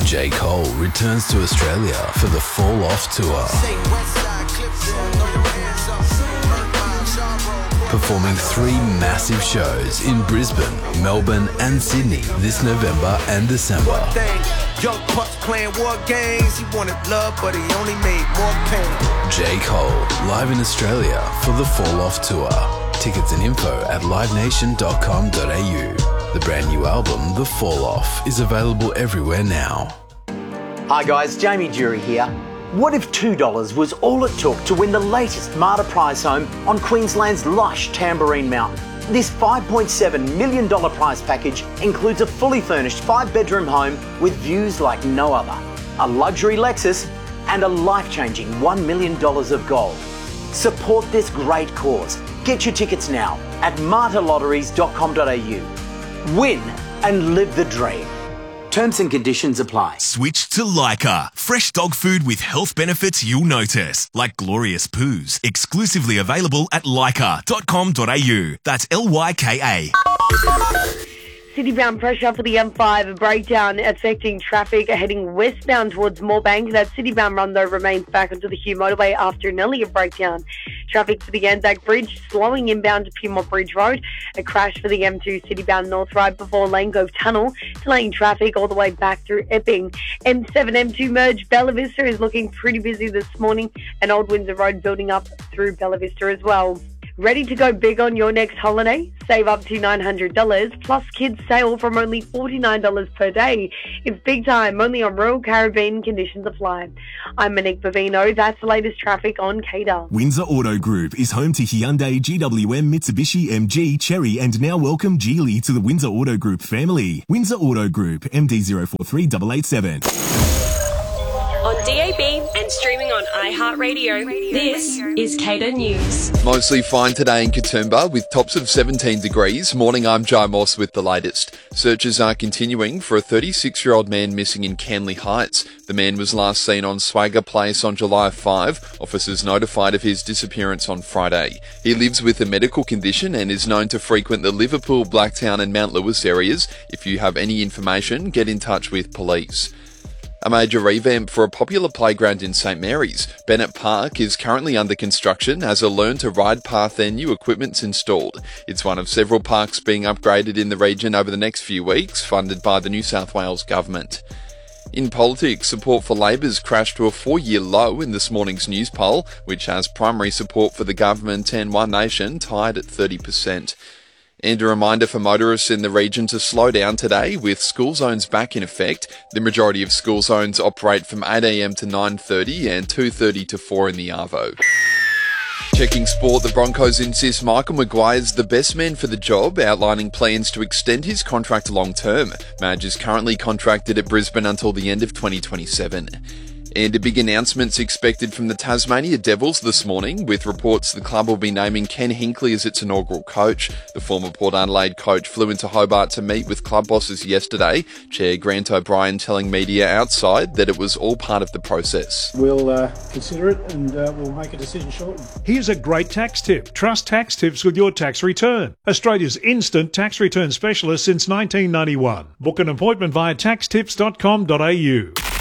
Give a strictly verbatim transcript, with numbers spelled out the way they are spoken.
J. Cole returns to Australia for the Fall Off Tour. Performing three massive shows in Brisbane, Melbourne and Sydney this November and December. Young Pups playing war games. He wanted love, but he only made more pain. J. Cole, live in Australia for the Fall Off Tour. Tickets and info at live nation dot com dot a u. The brand new album, The Fall Off, is available everywhere now. Hi guys, Jamie Jury here. What if two dollars was all it took to win the latest Marta prize home on Queensland's lush Tamborine Mountain? This five point seven million dollars prize package includes a fully furnished five-bedroom home with views like no other, a luxury Lexus and a life-changing one million dollars of gold. Support this great cause. Get your tickets now at marta lotteries dot com dot a u. Win and live the dream. Terms and conditions apply. Switch to Lyca. Fresh dog food with health benefits you'll notice, like glorious poos. Exclusively available at lyca dot com dot a u. That's L Y K A. City-bound pressure for the M five, a breakdown affecting traffic heading westbound towards Moorebank. That city-bound run, though, remains back onto the Hugh motorway after an earlier breakdown. Traffic for the Anzac Bridge, slowing inbound to Pyrmont Bridge Road. A crash for the M two city-bound north right before Lane Cove Tunnel, delaying traffic all the way back through Epping. M seven M two merge, Bella Vista is looking pretty busy this morning, and Old Windsor Road building up through Bella Vista as well. Ready to go big on your next holiday? Save up to nine hundred dollars plus kids sale from only forty-nine dollars per day. It's big time, only on Royal Caribbean. Conditions apply. I'm Monique Bavino. That's the latest traffic on K D A. Windsor Auto Group is home to Hyundai, G W M, Mitsubishi, M G, Chery and now welcome Geely to the Windsor Auto Group family. Windsor Auto Group, M D zero four three eight eight seven. On D A B and streaming on iHeartRadio, this is K D A News. Mostly fine today in Katoomba with tops of seventeen degrees. Morning, I'm Jai Moss with the latest. Searches are continuing for a thirty-six-year-old man missing in Canley Heights. The man was last seen on Swagger Place on July fifth. Officers notified of his disappearance on Friday. He lives with a medical condition and is known to frequent the Liverpool, Blacktown and Mount Lewis areas. If you have any information, get in touch with police. A major revamp for a popular playground in St Mary's, Bennett Park, is currently under construction as a learn-to-ride path and new equipment's installed. It's one of several parks being upgraded in the region over the next few weeks, funded by the New South Wales Government. In politics, support for Labor's crashed to a four-year low in this morning's news poll, which has primary support for the government and One Nation tied at thirty percent. And a reminder for motorists in the region to slow down today with school zones back in effect. The majority of school zones operate from eight a m to nine thirty and two thirty to four in the Arvo. Checking sport, the Broncos insist Michael Maguire is the best man for the job, outlining plans to extend his contract long term. Madge is currently contracted at Brisbane until the end of twenty twenty-seven. And a big announcement's expected from the Tasmania Devils this morning, with reports the club will be naming Ken Hinkley as its inaugural coach. The former Port Adelaide coach flew into Hobart to meet with club bosses yesterday. Chair Grant O'Brien telling media outside that it was all part of the process. We'll uh, consider it and uh, we'll make a decision shortly. Here's a great tax tip. Trust tax tips with your tax return. Australia's instant tax return specialist since nineteen ninety-one. Book an appointment via tax tips dot com dot a u.